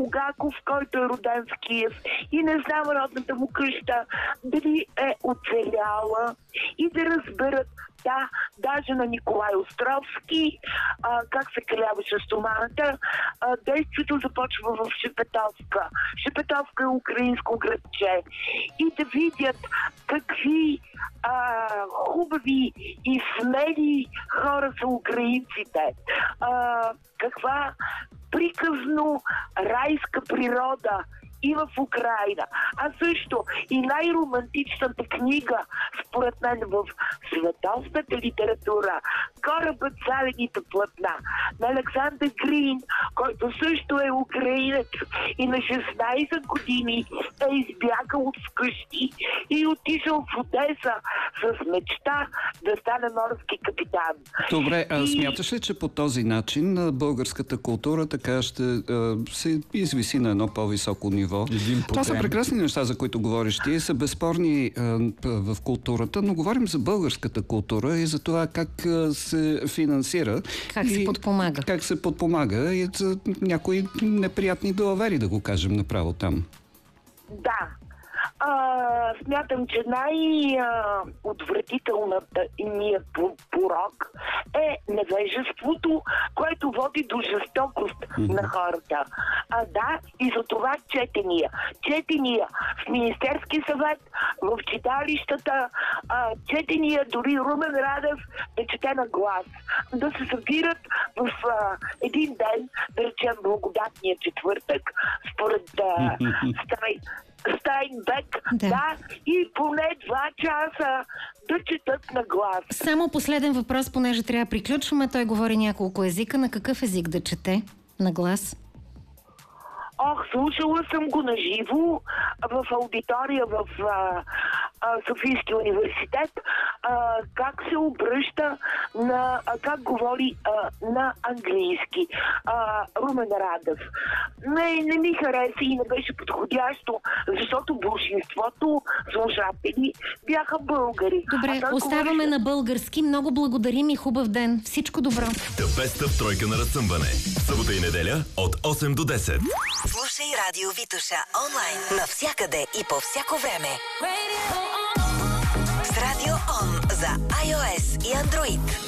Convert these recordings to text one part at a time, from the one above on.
Булгаков, който е роден в Киев и не знам родната му къща дали е оцеляла, и да разберат, да, даже на Николай Островски, как се каляваше стоманата, действието започва в Шепетовка. Шепетовка е украинско градче. И да видят какви хубави и смели хора са украинците. Каква приказно райска природа и в Украина. А също и най-романтичната книга, според мен, в световната литература, Корабът с алените платна, на Александър Грин, който също е украинец и на 16 години е избягал от вкъщи и отишъл в Одеса с мечта да стане морски капитан. Добре, смяташ ли, че по този начин българската култура така ще се извиси на едно по-високо ниво? Това са прекрасни неща, за които говориш. Тие са безспорни в културата, но говорим за българската култура и за това как се финансира. Как се подпомага. Как се подпомага и за някои неприятни далавери, да го кажем направо там. Да. Смятам, че най-отвратителният порок е невежеството, което води до жестокост на хората. Да, и за това четения. Четения в Министерски съвет, в читалищата, четения дори Румен Радев да чете на глас. Да се събират в един ден, да речем благодатния четвъртък, според Стайнбек, да, и поне 2 часа да четат на глас. Само последен въпрос, понеже трябва да приключваме. Той говори няколко езика. На какъв език да чете на глас? Слушала съм го наживо в аудитория в Софийския университет, как се обръща на, как говори на английски Румен Радев. Не ми хареса и не беше подходящо, защото большинството слушатели бяха българи. Добре, оставаме на български. Много благодарим и хубав ден. Всичко добро. The Best of тройка на разсъмване. Събота и неделя от 8 до 10. Слушай Радио Витоша онлайн навсякъде и по всяко време. С Радио Он за iOS и Android.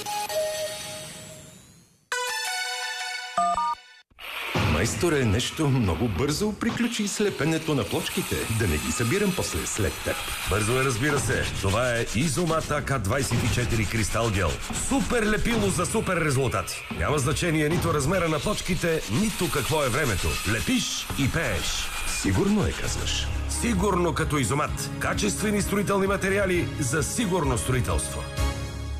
Майсторе, нещо много бързо приключи слепенето на плочките. Да не ги събирам после след теб. Бързо е, разбира се. Това е Изомат АК-24 Кристал Гел. Супер лепило за супер резултати. Няма значение нито размера на плочките, нито какво е времето. Лепиш и пееш. Сигурно е, казваш. Сигурно като Изомат. Качествени строителни материали за сигурно строителство.